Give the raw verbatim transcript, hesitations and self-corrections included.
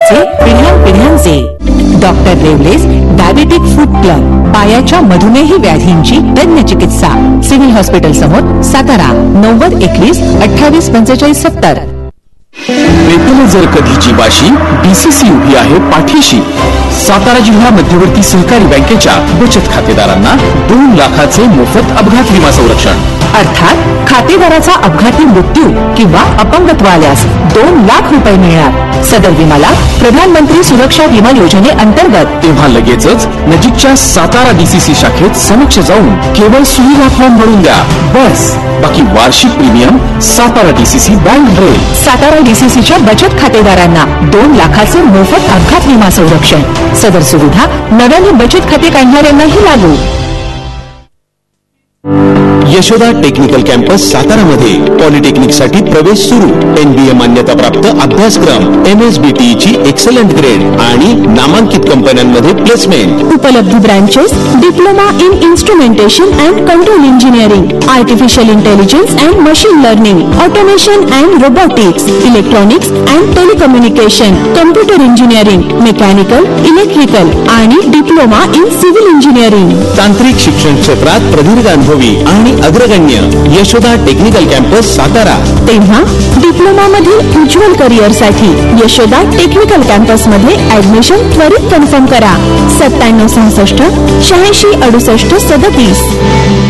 पिढ्यान पिढ्यांचे doctor रेवलेस diabetic food club, पायाच्या मधुमेही व्याधींची तज्ञ चिकित्सा, सिव्हिल हॉस्पिटल समोर, सातारा. नव्वद एकवीस अठ्ठावीस पंचेचाळीस सत्तर. वेतन जर कधीची वाशी, डीसीसी उभी आहे पाठीशी. सातारा जिल्हा मध्यवर्ती सहकारी बँकेच्या बचत खातेदारांना दोन लाखाचे मोफत अपघात विमा संरक्षण. अर्थात खातेदाराचा अपघाती मृत्यू किंवा अपंगत्व आल्यास दोन लाख रुपये मिळणार. सदर विमाला प्रधानमंत्री सुरक्षा विमा योजने अंतर्गत. तेव्हा लगेचच नजीकच्या सातारा डीसीसी शाखेत समक्ष जाऊन केवळ सुविधा फॉर्म भरून द्या. बस, बाकी वार्षिक प्रीमियम सातारा डीसीसी बँक भरेल. सातारा डीसीसीच्या बचत खातेदारांना दोन लाखाचे मोफत अपघात विमा संरक्षण. सदर सुविधा नव्याने बचत खाते काढणाऱ्यांनाही लागू. यशोदा टेक्निकल कॅम्पस सातारामध्ये पॉलिटेक्निक साठी प्रवेश सुरू. एनबीए मान्यता प्राप्त अभ्यासक्रम, एमएसबीटी ची एक्सलंट ग्रेड आणि नामांकित कंपन्यांमध्ये प्लेसमेंट. उपलब्ध branches: diploma in instrumentation and control engineering, artificial intelligence and machine learning, automation and robotics, electronics and telecommunication, computer engineering, mechanical, electrical आणि डिप्लोमा इन सिव्हिल इंजिनिअरिंग. तांत्रिक शिक्षण क्षेत्रात प्रदीर्घ अनुभवी आणि अग्रगण्य यशोदा टेक्निकल कॅम्पस सातारा. तेव्हा डिप्लोमा मधील उज्ज्वल करिअर साठी यशोदा टेक्निकल कॅम्पस मध्ये ऍडमिशन त्वरित कन्फर्म करा. सत्त्याण्णव सहासष्ट शहाऐंशी अडुसष्ट सदतीस.